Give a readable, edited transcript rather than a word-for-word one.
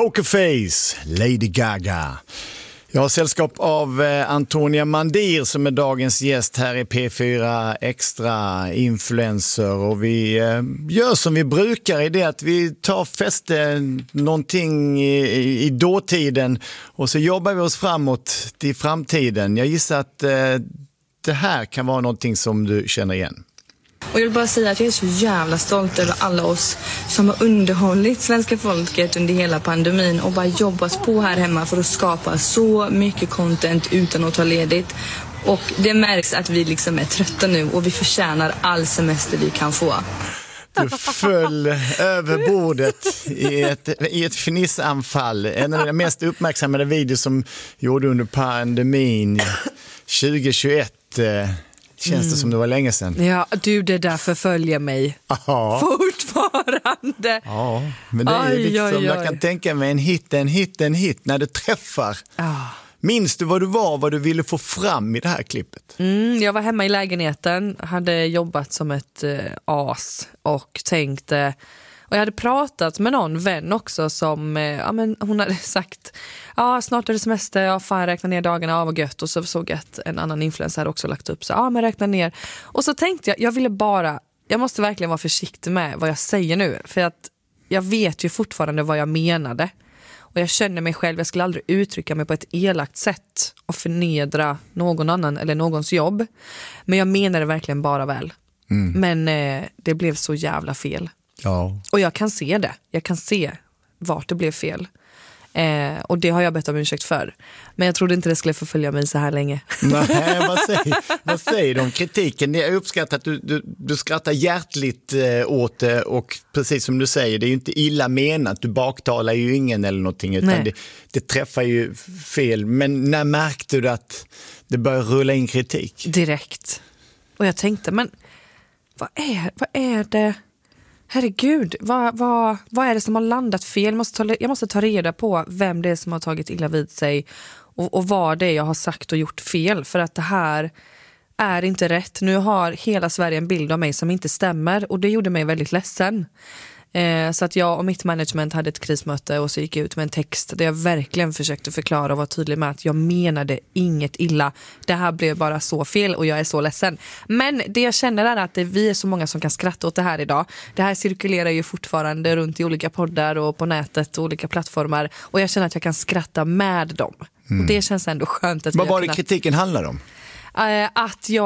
Pokerface, Lady Gaga. Jag har sällskap av Antonia Mandir som är dagens gäst här i P4 Extra Influencer. Och vi gör som vi brukar i det att vi tar fäste någonting i dåtiden och så jobbar vi oss framåt till framtiden. Jag gissar att det här kan vara någonting som du känner igen. Och jag vill bara säga att jag är så jävla stolt över alla oss som har underhållit svenska folket under hela pandemin och bara jobbat på här hemma för att skapa så mycket content utan att ta ledigt. Och det märks att vi liksom är trötta nu och vi förtjänar all semester vi kan få. Du föll över bordet i ett finissanfall. En av de mest uppmärksammade videos som gjorde under pandemin 2021. Känns det som det var länge sedan? Ja, du, det där förföljer mig. Aha. Fortfarande. Ja, men det är liksom, jag kan tänka mig en hit när det träffar. Minns du vad du ville få fram i det här klippet? Jag var hemma i lägenheten, hade jobbat som ett as och tänkte... Och jag hade pratat med någon vän också som, hon hade sagt, snart är det semester, fan räkna ner dagarna, vad gött. Och så såg jag att en annan influencer också lagt upp, så men räkna ner. Och så tänkte jag måste verkligen vara försiktig med vad jag säger nu. För att jag vet ju fortfarande vad jag menade. Och jag känner mig själv, jag skulle aldrig uttrycka mig på ett elakt sätt och förnedra någon annan eller någons jobb. Men jag menar det verkligen bara väl. Men det blev så jävla fel. Ja. Och jag kan se det. Jag kan se vart det blev fel. Och det har jag bett om ursäkt för. Men jag trodde inte det skulle förfölja mig så här länge. Nej, vad säger du om kritiken? Jag uppskattar att du skrattar hjärtligt åt det. Och precis som du säger, det är ju inte illa menat. Du baktalar ju ingen eller någonting. Utan det träffar ju fel. Men när märkte du att det började rulla in kritik? Direkt. Och jag tänkte, men vad är det... Herregud, vad är det som har landat fel? Jag måste ta reda på vem det är som har tagit illa vid sig och vad det är jag har sagt och gjort fel. För att det här är inte rätt. Nu har hela Sverige en bild av mig som inte stämmer och det gjorde mig väldigt ledsen. Så att jag och mitt management hade ett krismöte och så gick jag ut med en text där jag verkligen försökte förklara och vara tydlig med att jag menade inget illa. Det här blev bara så fel och jag är så ledsen. Men det jag känner är att vi är så många som kan skratta åt det här idag. Det här cirkulerar ju fortfarande runt i olika poddar och på nätet och olika plattformar. Och jag känner att jag kan skratta med dem. Och det känns ändå skönt att vad var det kritiken handlar om? Att jag